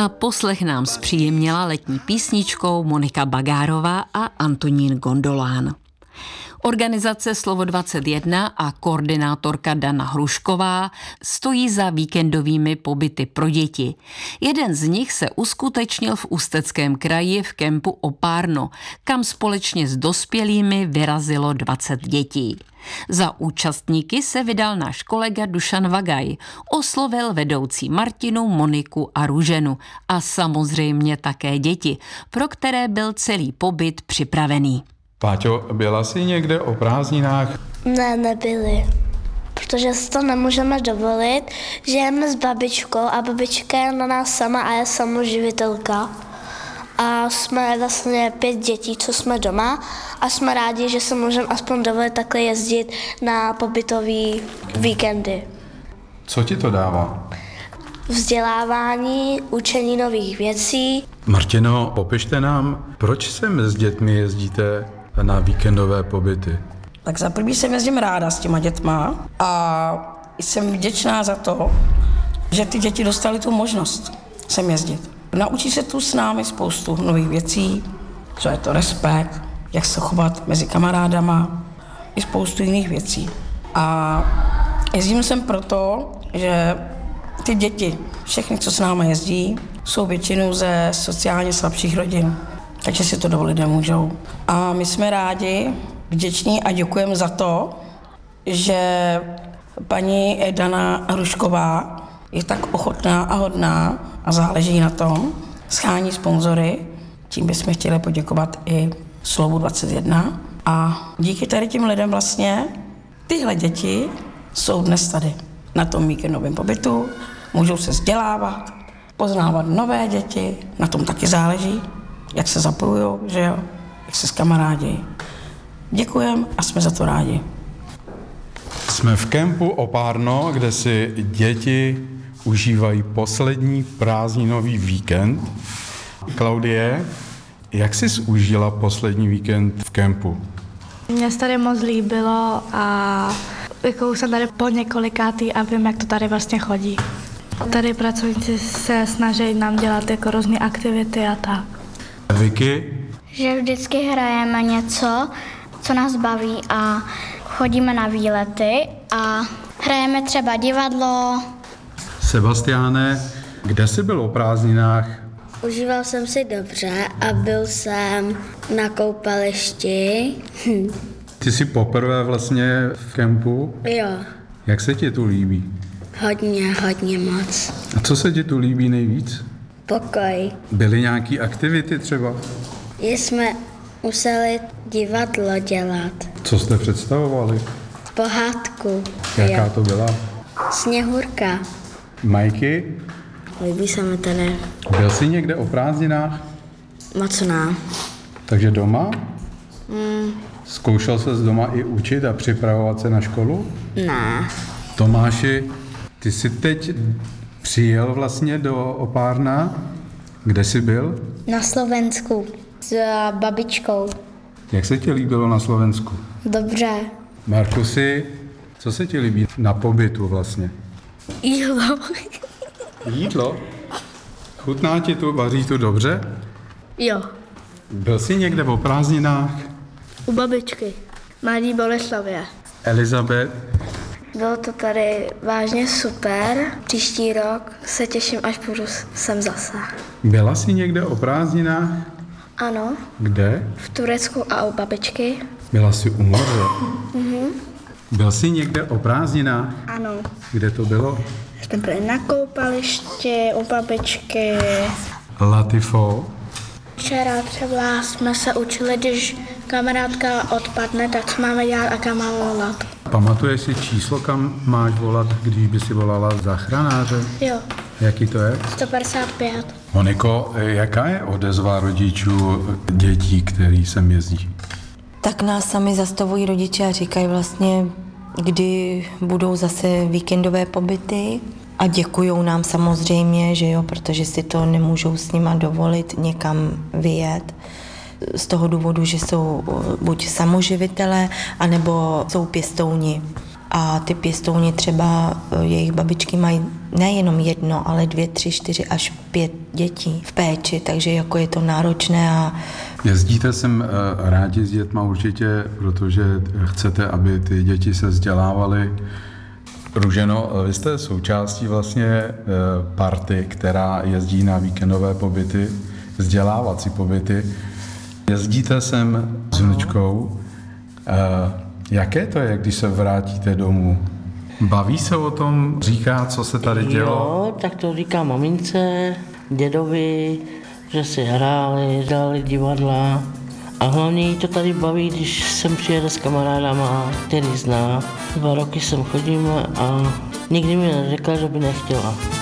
A poslech nám zpříjemnila letní písničkou Monika Bagárová a Antonín Gondolán. Organizace Slovo 21 a koordinátorka Dana Hrušková stojí za víkendovými pobyty pro děti. Jeden z nich se uskutečnil v Ústeckém kraji v kempu Opárno, kam společně s dospělými vyrazilo 20 dětí. Za účastníky se vydal náš kolega Dušan Vagaj, oslovil vedoucí Martinu, Moniku a Růženu a samozřejmě také děti, pro které byl celý pobyt připravený. Páťo, byla jsi někde o prázdninách? Ne, nebyli. Protože si to nemůžeme dovolit. Žijeme s babičkou a babička je na nás sama a je samoživitelka. A jsme vlastně 5 dětí, co jsme doma a jsme rádi, že se můžeme aspoň dovolit takhle jezdit na pobytový víkendy. Co ti to dává? Vzdělávání, učení nových věcí. Martino, popište nám, proč sem s dětmi jezdíte na víkendové pobyty? Tak za první jsem jezdím ráda s těma dětma a jsem vděčná za to, že ty děti dostaly tu možnost sem jezdit. Naučí se tu s námi spoustu nových věcí, co je to respekt, jak se chovat mezi kamarádama i spoustu jiných věcí. A jezdím sem proto, že ty děti, všechny, co s námi jezdí, jsou většinou ze sociálně slabších rodin, takže si to dovolit nemůžou. A my jsme rádi, vděční a děkujeme za to, že paní Dana Hrušková je tak ochotná a hodná a záleží na tom, schání sponzory, tím bychom chtěli poděkovat i Slovu 21. A díky tady těm lidem vlastně tyhle děti jsou dnes tady na tom víkendovém pobytu, můžou se vzdělávat, poznávat nové děti, na tom taky záleží, jak se zapojujou, že jo, jak se skamarádí. Děkujeme a jsme za to rádi. Jsme v kempu Opárno, kde si děti užívají poslední prázdninový víkend. Klaudie, jak jsi užila poslední víkend v kempu? Mně se tady moc líbilo a jako už jsem tady po několikátý a vím, jak to tady vlastně chodí. Tady pracovníci se snaží nám dělat jako různé aktivity a tak. Vicky? Že vždycky hrajeme něco, co nás baví a chodíme na výlety a hrajeme třeba divadlo. Sebastiáne, kde jsi byl o prázdninách? Užíval jsem si dobře a byl jsem na koupališti. Ty jsi poprvé vlastně v kempu? Jo, Jak se ti tu líbí? hodně moc. A co se ti tu líbí nejvíc? Pokoj. Byly nějaký aktivity třeba? Jsme museli divadlo dělat. Co jste představovali? Pohádku. Jaká to byla? Sněhurka. Majky? Líbí se mi tady. Byl jsi někde o prázdninách? Moc ne. Takže doma? Zkoušel ses doma i učit a připravovat se na školu? Ne. Tomáši, ty jsi teď přijel vlastně do Opárna. Kde jsi byl? Na Slovensku s babičkou. Jak se ti líbilo na Slovensku? Dobře. Markusi, co se ti líbí na pobytu vlastně? Jídlo. Jídlo? Chutná ti tu, vaří tu dobře? Jo. Byl jsi někde o prázdninách? U babičky. Mladý Boleslavě. Elizabeth? Bylo to tady vážně super. Příští rok se těším, až půjdu sem zase. Byla jsi někde o prázdninách? Ano, Kde? v Turecku a u babičky. Byla jsi u moře? Byl jsi někde o prázdninách? Ano. Kde to bylo? Jsme byli na koupališti, u babičky. Latifo? Včera třeba jsme se učili, když kamarádka odpadne, tak co máme dělat a kam máme volat. Pamatuješ si číslo, kam máš volat, když by si volala záchranáře? Jo, Jaký to je? 155. Moniko, jaká je odezva rodičů dětí, který sem jezdí? Tak nás sami zastavují rodiče a říkají vlastně, kdy budou zase víkendové pobyty a děkujou nám samozřejmě, že jo, protože si to nemůžou s nima dovolit někam vyjet. Z toho důvodu, že jsou buď samoživitelé, anebo jsou pěstouni. a ty pěstouni třeba, jejich babičky mají nejenom 1, ale 2, 3, 4 až 5 dětí v péči, takže jako je to náročné. A jezdíte sem rádi s dětma určitě, protože chcete, aby ty děti se vzdělávaly. Růženo, vy jste součástí vlastně party, která jezdí na víkendové pobyty, vzdělávací pobyty. Jezdíte sem s vnučkou. Jaké to je, když se vrátíte domů? Baví se o tom, říká, co se tady dělo? Jo, tak to říká mamince, dědovi, že si hráli, dělali divadla. A hlavně jí to tady baví, když sem přijede s kamarádama, který zná. 2 roky sem chodíme a nikdy mi neřekla, že by nechtěla.